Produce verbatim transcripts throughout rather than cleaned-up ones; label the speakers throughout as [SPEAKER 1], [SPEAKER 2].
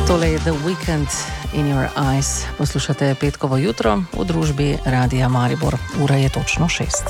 [SPEAKER 1] Tole je The Weekend in Your Eyes. Poslušate petkovo jutro v družbi Radia Maribor. Ura je točno šest.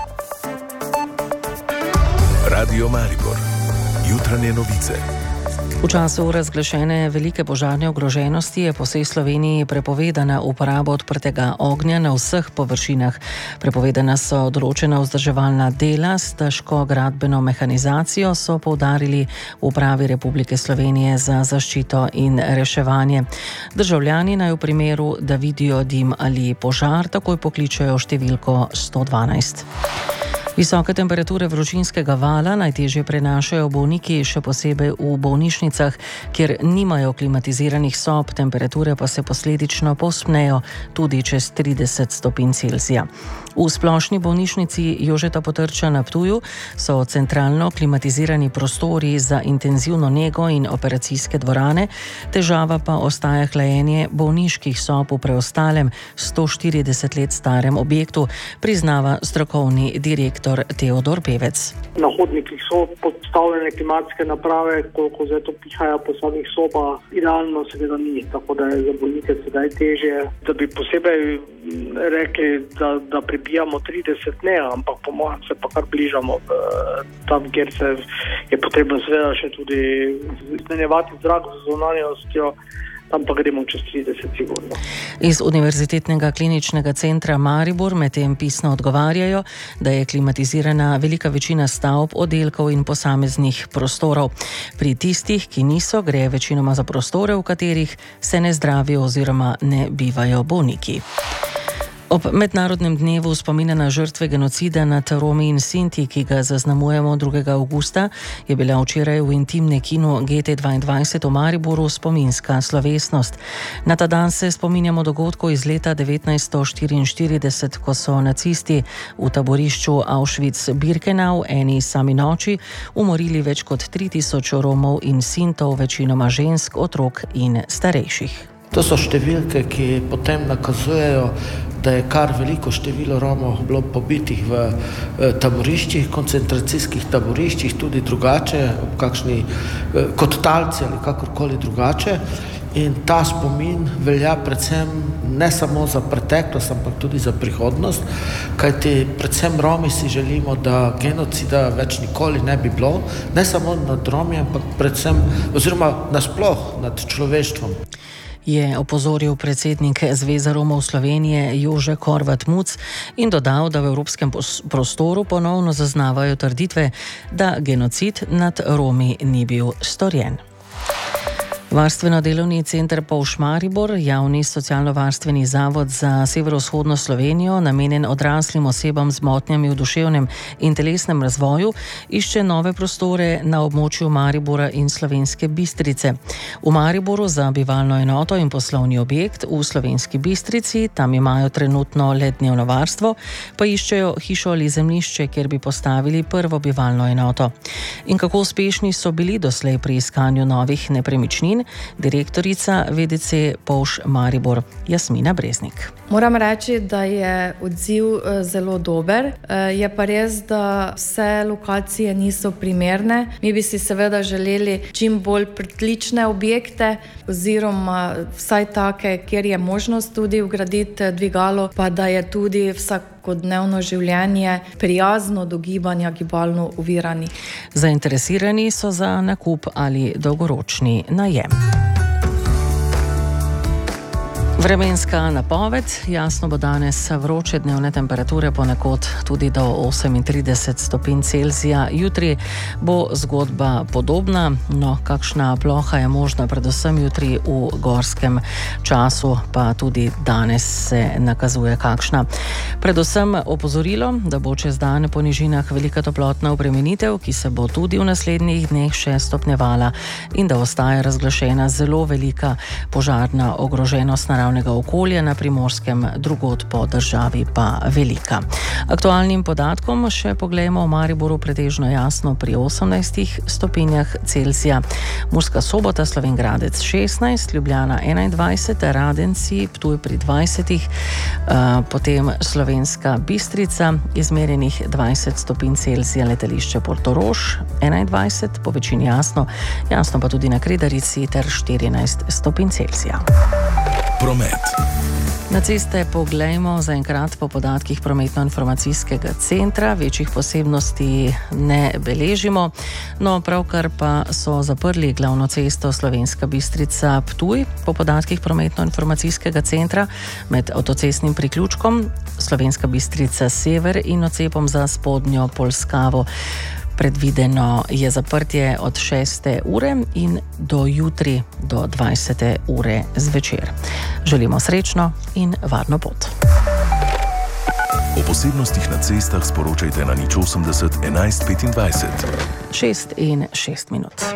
[SPEAKER 2] Radio Maribor. Jutranje novice.
[SPEAKER 1] V času razglašene velike požarne ogroženosti je po vsej Sloveniji prepovedana uporaba odprtega ognja na vseh površinah. Prepovedana so določena vzdrževalna dela s težko gradbeno mehanizacijo, so poudarili v Upravi Republike Slovenije za zaščito in reševanje. Državljani naj v primeru, da vidijo dim ali požar, takoj pokličejo številko sto dvanajst. Visoke temperature vročinskega vala najtežje prenašajo bolniki, še posebej v bolnišnicah, kjer nimajo klimatiziranih sob, temperature pa se posledično povzpnejo tudi čez trideset stopinj Celzija. V splošni bolnišnici Jožeta Potrča na Ptuju so centralno klimatizirani prostori za intenzivno nego in operacijske dvorane, težava pa ostaja hlajenje bolniških sob v preostalem sto štirideset let starem objektu, priznava strokovni direktor Teodor Pevec.
[SPEAKER 3] Na hodnikih so postavljene klimatske naprave, koliko zdaj to pihajo po samih sobah, idealno seveda ni, tako da je za bolnike sedaj težje. Da bi posebej rekli, da, da prebijamo trideset ne, ampak po mojem se pa kar bližamo v, tam, kjer se je potrebno seveda še tudi izmenjevati zrak z zunanjostjo. Tam pa gremo čez trideset sigurno.
[SPEAKER 1] Iz Univerzitetnega kliničnega centra Maribor medtem pisno odgovarjajo, da je klimatizirana velika večina stavb, oddelkov in posameznih prostorov. Pri tistih, ki niso, gre večinoma za prostore, v katerih se ne zdravijo oziroma ne bivajo bolniki. Ob mednarodnem dnevu spomina na žrtve genocida nad Romi in Sinti, ki ga zaznamujemo drugega avgusta, je bila včeraj v intimnem kinu G T dvaindvajset v Mariboru spominska slovesnost. Na ta dan se spominjamo dogodkov iz leta devetnajststo štiriinštirideset, ko so nacisti v taborišču Auschwitz-Birkenau eni sami noči umorili več kot tri tisoč Romov in Sintov, večinoma žensk, otrok in starejših.
[SPEAKER 4] To so številke, ki potem nakazujejo, da je kar veliko število Romov bilo pobitih v taboriščih, koncentracijskih taboriščih, tudi drugače, kakšni, kot talci ali kakorkoli drugače. In ta spomin velja predvsem ne samo za preteklost, ampak tudi za prihodnost, kajti predvsem Romi si želimo, da genocida več nikoli ne bi bilo, ne samo nad Romi, ampak predvsem, oziroma nasploh nad človeštvom.
[SPEAKER 1] Je opozoril predsednik Zveze Romov Slovenije Jože Horvat Muc in dodal, da v evropskem prostoru ponovno zaznavajo trditve, da genocid nad Romi ni bil storjen. Varstveno-delovni center Polž Maribor, javni socialno-varstveni zavod za severovzhodno Slovenijo, namenjen odraslim osebam z motnjami v duševnem in telesnem razvoju, išče nove prostore na območju Maribora in Slovenske Bistrice. V Mariboru za bivalno enoto in poslovni objekt, v Slovenski Bistrici, tam imajo trenutno le dnevno varstvo, pa iščejo hišo ali zemljišče, kjer bi postavili prvo bivalno enoto. In kako uspešni so bili doslej pri iskanju novih nepremičnin, direktorica V D C Polž Maribor Jasmina Breznik.
[SPEAKER 5] Moram reči, da je odziv zelo dober. Je pa res, da vse lokacije niso primerne. Mi bi si seveda želeli čim bolj pritlične objekte oziroma vsaj take, kjer je možnost tudi vgraditi dvigalo, pa da je tudi vsakodnevno življenje prijazno do gibanja, gibalno ovirani.
[SPEAKER 1] Zainteresirani so za nakup ali dolgoročni najem. Vremenska napoved. Jasno bo danes vroče, dnevne temperature ponekod tudi do osemintrideset stopinj Celzija. Jutri bo zgodba podobna, no kakšna ploha je možna predvsem jutri v gorskem času, pa tudi danes se nakazuje kakšna. Predvsem opozorilo, da bo čez dan po nižinah velika toplotna obremenitev, ki se bo tudi v naslednjih dneh še stopnjevala in da ostaja razglašena zelo velika požarna ogroženost narave naravnega okolja na Primorskem, drugod po državi pa velika. Aktualnim podatkom še poglejmo: v Mariboru pretežno jasno pri osemnajstih stopinjah Celzija, Murska Sobota, Slovenj Gradec šestnajst, Ljubljana enaindvajset, Radenci, Ptuj pri dvajsetih, potem Slovenska Bistrica, izmerjenih dvajset stopinj Celzija, letališče Portorož enaindvajset, po večini jasno, jasno pa tudi na Kredarici ter štirinajst stopinj Celzija.
[SPEAKER 2] Promet.
[SPEAKER 1] Na ceste poglejmo zaenkrat po podatkih prometno-informacijskega centra, večjih posebnosti ne beležimo. No, pravkar pa so zaprli glavno cesto Slovenska Bistrica Ptuj po podatkih prometno-informacijskega centra med avtocestnim priključkom Slovenska Bistrica Sever in odcepom za Spodnjo Polskavo. Predvideno je zaprtje od šeste ure in do jutri do dvajsete ure zvečer. Želimo srečno in varno pot.
[SPEAKER 2] O posebnostih na cestah sporočajte na nič osemdeset enajst petindvajset.
[SPEAKER 1] Šest in šest minut.